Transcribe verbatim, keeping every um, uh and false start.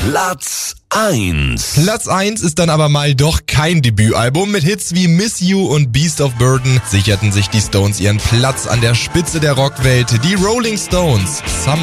Platz eins. Platz eins ist dann aber mal doch kein Debütalbum. Mit Hits wie Miss You und Beast of Burden sicherten sich die Stones ihren Platz an der Spitze der Rockwelt. Die Rolling Stones. Some